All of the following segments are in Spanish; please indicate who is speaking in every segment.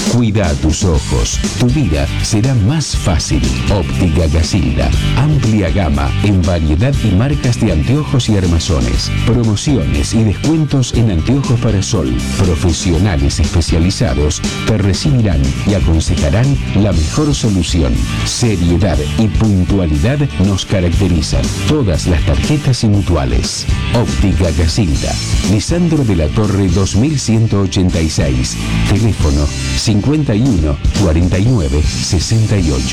Speaker 1: Cuida tus ojos. Tu vida será más fácil. Óptica Casilda. Amplia gama en variedad y marcas de anteojos y armazones. Promociones y descuentos en anteojos para sol. Profesionales especializados te recibirán y aconsejarán la mejor solución. Seriedad y puntualidad nos caracterizan. Todas las tarjetas y mutuales. Óptica Casilda. Lisandro de la Torre 2186. Teléfono 51 49 68.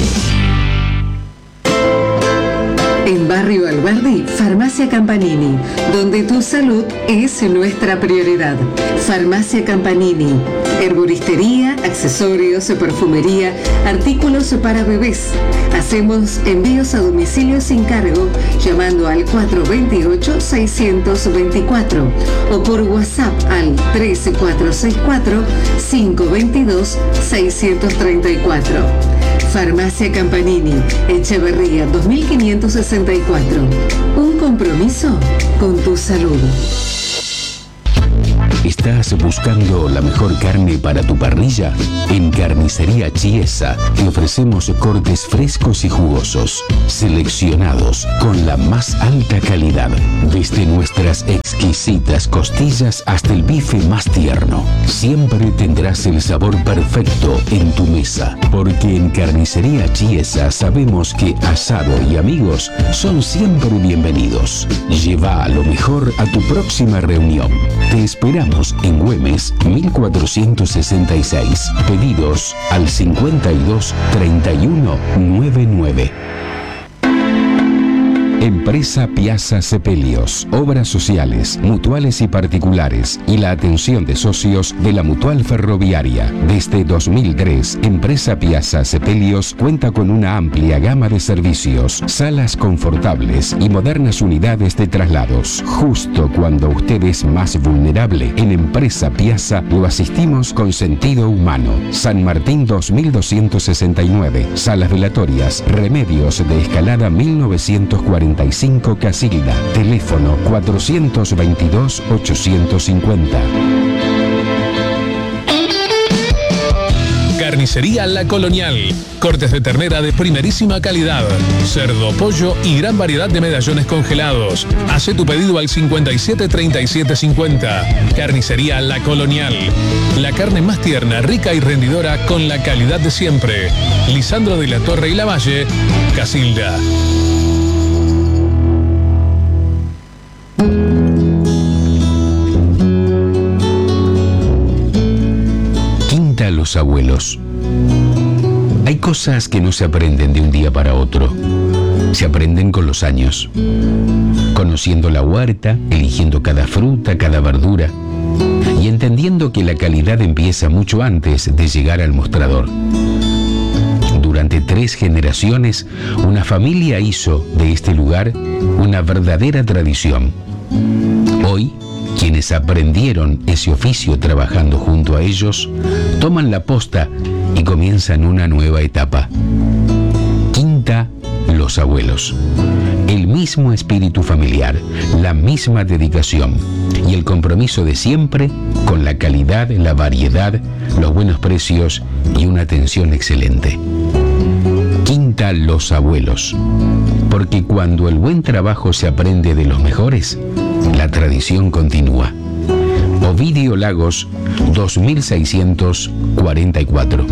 Speaker 2: En Barrio Alberdi, Farmacia Campanini, donde tu salud es nuestra prioridad. Farmacia Campanini, herboristería, accesorios, perfumería, artículos para bebés. Hacemos envíos a domicilio sin cargo, llamando al 428-624 o por WhatsApp al 13464-522-634. Farmacia Campanini, Echeverría 2564. Un compromiso con tu salud.
Speaker 1: ¿Estás buscando la mejor carne para tu parrilla? En Carnicería Chiesa te ofrecemos cortes frescos y jugosos, seleccionados con la más alta calidad. Desde nuestras exquisitas costillas hasta el bife más tierno. Siempre tendrás el sabor perfecto en tu mesa, porque en Carnicería Chiesa sabemos que asado y amigos son siempre bienvenidos. Lleva lo mejor a tu próxima reunión. Te esperamos en Güemes 1466. Pedidos al 52 31 99. Empresa Piazza Sepelios, obras sociales, mutuales y particulares y la atención de socios de la Mutual Ferroviaria. Desde 2003, Empresa Piazza Sepelios cuenta con una amplia gama de servicios, salas confortables y modernas unidades de traslados. Justo cuando usted es más vulnerable, en Empresa Piazza lo asistimos con sentido humano. San Martín 2269, salas velatorias, Remedios de Escalada 1945 Casilda, teléfono 422-850.
Speaker 3: Carnicería La Colonial. Cortes de ternera de primerísima calidad, cerdo, pollo y gran variedad de medallones congelados. Hace tu pedido al 57 37 50. Carnicería La Colonial. La carne más tierna, rica y rendidora con la calidad de siempre. Lisandro de la Torre y Lavalle, Casilda.
Speaker 1: Quinta Los Abuelos. Hay cosas que no se aprenden de un día para otro. Se aprenden con los años. Conociendo la huerta, eligiendo cada fruta, cada verdura y entendiendo que la calidad empieza mucho antes de llegar al mostrador. Durante 3 generaciones, una familia hizo de este lugar una verdadera tradición. Hoy, quienes aprendieron ese oficio trabajando junto a ellos, toman la posta y comienzan una nueva etapa. Quinta Los Abuelos. El mismo espíritu familiar, la misma dedicación y el compromiso de siempre con la calidad, la variedad, los buenos precios y una atención excelente. Quinta Los Abuelos. Porque cuando el buen trabajo se aprende de los mejores, la tradición continúa. Ovidio Lagos, 2644.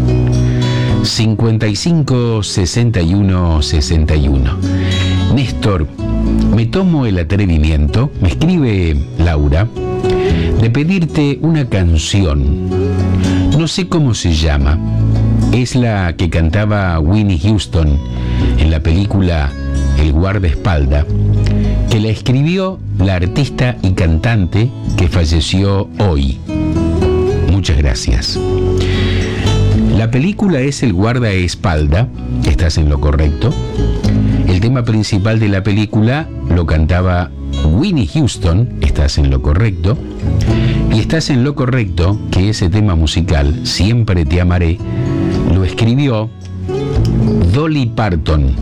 Speaker 1: 55 61 61. Néstor, me tomo el atrevimiento, me escribe Laura, de pedirte una canción. No sé cómo se llama. Es la que cantaba Whitney Houston en la película El guardaespaldas, que la escribió la artista y cantante que falleció hoy. Muchas gracias. La película es El guardaespaldas, estás en lo correcto. El tema principal de la película lo cantaba Whitney Houston, estás en lo correcto. Y estás en lo correcto que ese tema musical, Siempre te amaré, lo escribió Dolly Parton.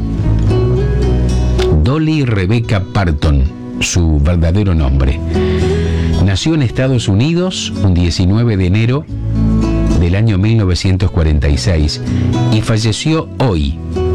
Speaker 1: Dolly Rebecca Parton, su verdadero nombre. Nació en Estados Unidos un 19 de enero del año 1946 y falleció hoy,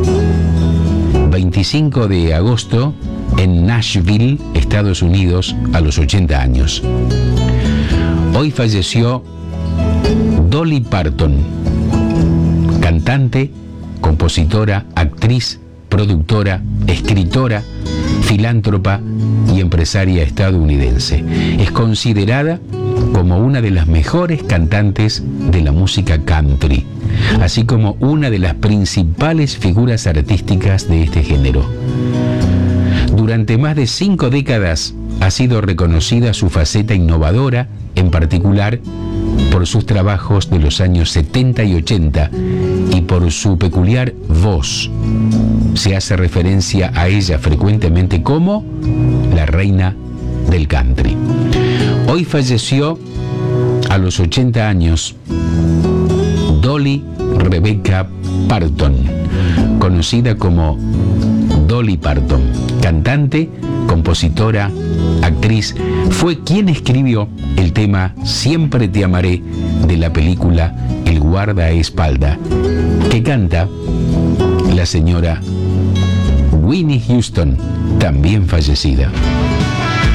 Speaker 1: 25 de agosto, en Nashville, Estados Unidos, a los 80 años. Hoy falleció Dolly Parton, cantante, compositora, actriz, productora, escritora, filántropa y empresaria estadounidense. Es considerada como una de las mejores cantantes de la música country, así como una de las principales figuras artísticas de este género. Durante más de 5 décadas ha sido reconocida su faceta innovadora, en particular por sus trabajos de los años 70 y 80 y por su peculiar voz. Se hace referencia a ella frecuentemente como la reina del country. Hoy falleció a los 80 años Dolly Rebecca Parton, conocida como Dolly Parton, cantante, compositora, actriz. Fue quien escribió el tema Siempre te amaré de la película El guardaespaldas, que canta la señora Whitney Houston, también fallecida.